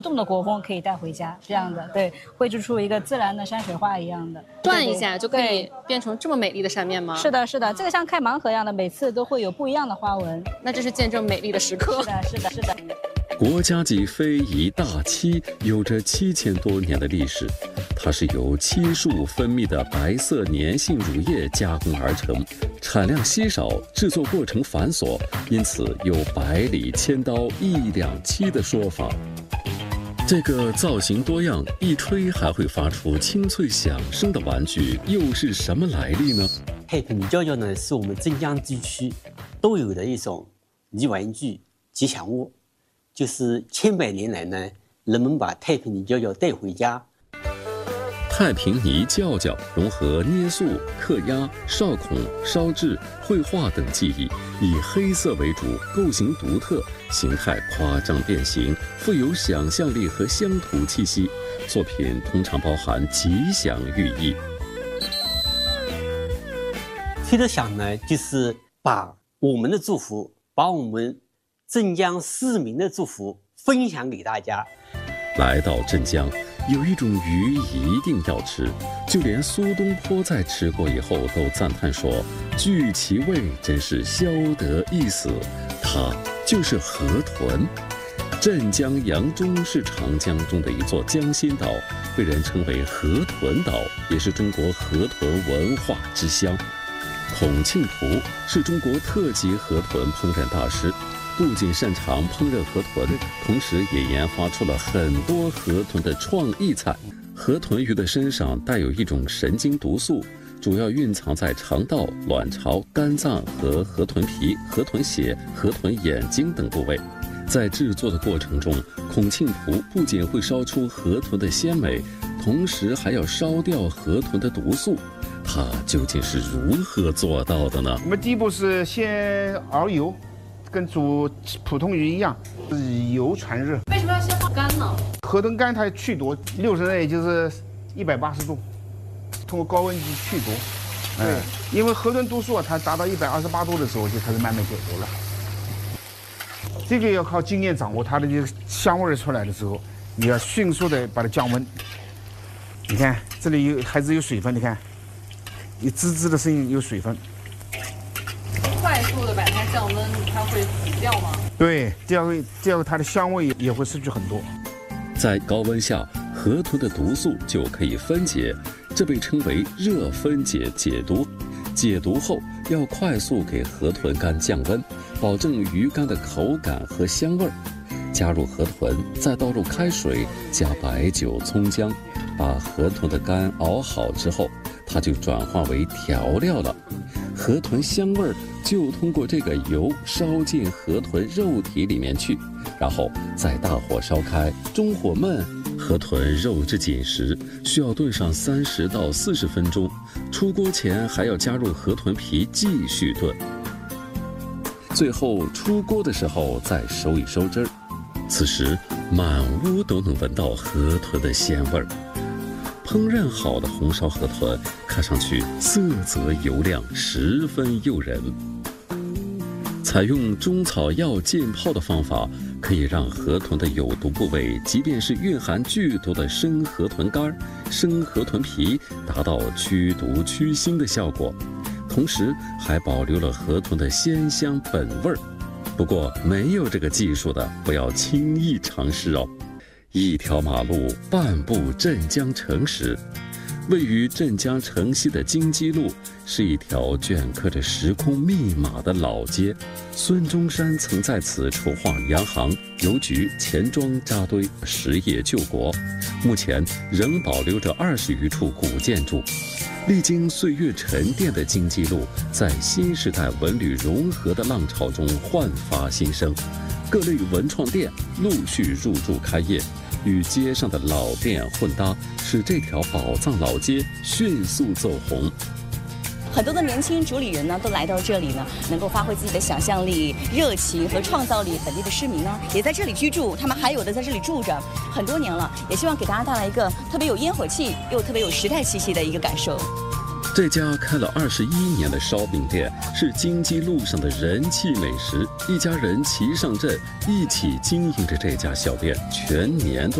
动的国风可以带回家，这样的对，绘制出一个自然的山水画一样的， 转一下就可以变成这么美丽的扇面吗？ 是的，是的，这个像开盲盒一样的，每次都会有不一样的花纹。 那这是见证美丽的时刻。 是的，是的，是的。 国家级非遗大漆有着7000多年的历史，它是由漆树分泌的白色粘性乳液加工而成，产量稀少，制作过程繁琐，因此有百里千刀一两漆的说法。这个造型多样、一吹还会发出清脆响声的玩具又是什么来历呢？ 太平泥胶胶呢，是我们镇江地区都有的一种泥玩具吉祥物。就是千百年来呢，人们把太平泥胶胶带回家。 太平泥胶胶融合捏塑、刻压、烧孔、烧制、绘画等技艺，以黑色为主，构型独特，形态夸张变形，富有想象力和乡土气息。作品通常包含吉祥寓意。 吹着响呢，就是把我们的祝福，把我们镇江市民的祝福分享给大家。 来到镇江，有一种鱼一定要吃，就连苏东坡在吃过以后都赞叹说：“具其味，真是消得一死。”它就是河豚。镇江扬中是长江中的一座江心岛，被人称为河豚岛，也是中国河豚文化之乡。孔庆图是中国特级河豚烹饪大师。不仅擅长烹饪河豚，同时也研发出了很多河豚的创意菜。河豚鱼的身上带有一种神经毒素，主要蕴藏在肠道、卵巢、肝脏和河豚皮、河豚血、河豚眼睛等部位。在制作的过程中，孔庆图不仅会烧出河豚的鲜美，同时还要烧掉河豚的毒素。它究竟是如何做到的呢？ 我们第一步是先熬油。跟煮普通鱼一样，以油传热。 为什么要先放干呢？ 河豚干它去毒，60度也就是180度，通过高温去去毒。对，因为河豚毒素它达到128度的时候就开始慢慢解毒了。这个要靠经验掌握，它的这个香味出来的时候，你要迅速的把它降温。你看这里还是有水分，你看，有滋滋的声音，有水分。 快速的把它降温，它会死掉吗？ 对，这样它的香味也会失去很多。 在高温下，河豚的毒素就可以分解，这被称为热分解解毒。解毒后要快速给河豚肝降温，保证鱼肝的口感和香味儿。加入河豚，再倒入开水，加白酒、葱姜，把河豚的肝熬好之后，它就转化为调料了。河豚香味儿就通过这个油烧进河豚肉体里面去，然后再大火烧开，中火焖。河豚肉质紧实，需要炖上30到40分钟。出锅前还要加入河豚皮继续炖。最后出锅的时候再收一收汁儿。此时满屋都能闻到河豚的鲜味儿。烹饪好的红烧河豚看上去色泽油亮，十分诱人。采用中草药浸泡的方法，可以让河豚的有毒部位，即便是蕴含剧毒的生河豚肝、生河豚皮，达到驱毒驱腥的效果，同时还保留了河豚的鲜香本味儿。不过没有这个技术的，不要轻易尝试哦。一条马路半步镇江城时，位于镇江城西的金鸡路是一条镌刻着时空密码的老街。孙中山曾在此筹划洋行、邮局、钱庄扎堆，实业救国。目前仍保留着20余处古建筑。历经岁月沉淀的金鸡路，在新时代文旅融合的浪潮中焕发新生，各类文创店陆续入驻开业，与街上的老店混搭，使这条宝藏老街迅速走红。 很多的年轻主理人呢，都来到这里呢，能够发挥自己的想象力、热情和创造力。本地的市民呢，也在这里居住，他们还有的在这里住着很多年了，也希望给大家带来一个特别有烟火气又特别有时代气息的一个感受。 这家开了21年的烧饼店是京畿路上的人气美食，一家人齐上阵，一起经营着这家小店，全年都